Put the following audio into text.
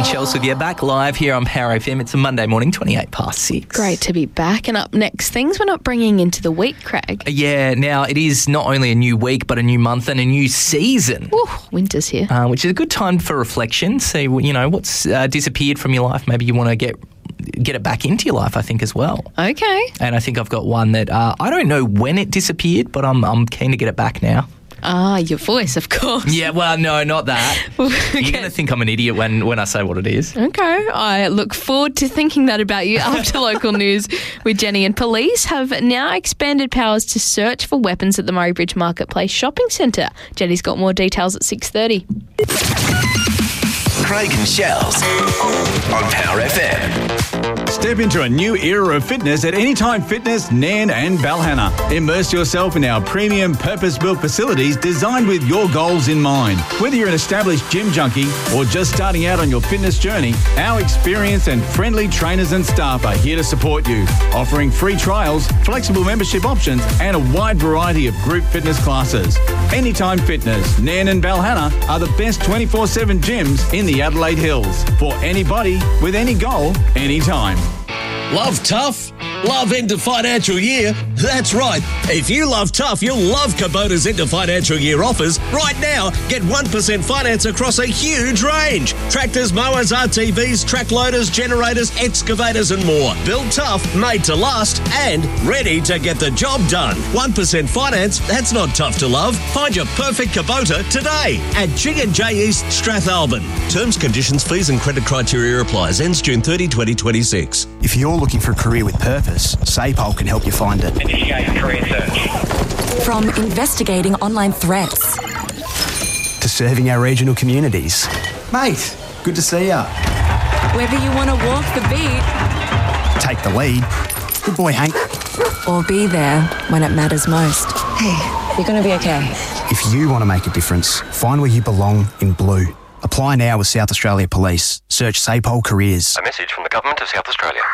Chels with you, back live here on Power FM. It's a Monday morning, 6:28. Great to be back. And up next, things we're not bringing into the week, Craig. Yeah, now it is not only a new week, but a new month and a new season. Ooh, winter's here. Which is a good time for reflection. See, what's disappeared from your life. Maybe you want to get it back into your life, I think, as well. Okay. And I think I've got one that I don't know when it disappeared, but I'm keen to get it back now. Ah, your voice, of course. Yeah, well, no, not that. Okay. You're going to think I'm an idiot when I say what it is. Okay, I look forward to thinking that about you after local news with Jenny. And police have now expanded powers to search for weapons at the Murray Bridge Marketplace Shopping Centre. Jenny's got more details at 6:30. Craig and Chels on Power FM. Step into a new era of fitness at Anytime Fitness, Nairn and Balhanna. Immerse yourself in our premium purpose-built facilities designed with your goals in mind. Whether you're an established gym junkie or just starting out on your fitness journey, our experienced and friendly trainers and staff are here to support you, offering free trials, flexible membership options and a wide variety of group fitness classes. Anytime Fitness, Nairn and Balhanna are the best 24/7 gyms in the Adelaide Hills for anybody with any goal, anytime. Love tough? Love end of financial year? That's right. If you love tough, you'll love Kubota's end of financial year offers. Right now, get 1% finance across a huge range. Tractors, mowers, RTVs, track loaders, generators, excavators and more. Built tough, made to last and ready to get the job done. 1% finance, that's not tough to love. Find your perfect Kubota today at G&J East Strathalbyn. Terms, conditions, fees and credit criteria applies. Ends June 30, 2026. If you're looking for a career with purpose, SAPOL can help you find it. Initiate career search. From investigating online threats To serving our regional communities. Mate, good to see ya. whether you want to walk the beat Take the lead. Good boy, Hank. or be there when it matters most. Hey, you're going to be okay. If you want to make a difference, find where you belong in blue. Apply now with South Australia Police. Search SAPOL Careers. A message from the Government of South Australia.